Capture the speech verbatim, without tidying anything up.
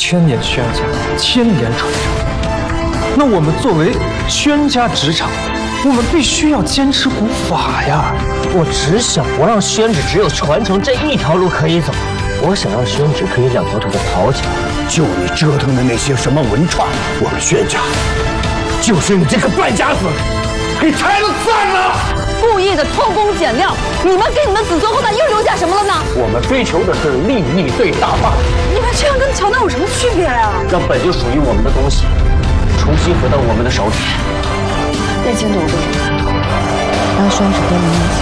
千年宣家，千年传承。那我们作为宣家执掌，我们必须要坚持古法呀！ 我只想不让宣旨只有传承这一条路可以走，我想让宣旨可以两条腿的跑起来。 就你折腾的那些什么文创，我们宣家就是你这个败家子给拆了散了！ 故意的偷工减料，你们给你们子孙后代又留下什么了呢？ 我们追求的是利益最大化。 你们这样跟乔丹有什么区别呀？ 让本就属于我们的东西重新回到我们的手里。 那监督我不明白，让宣旨跟您一起。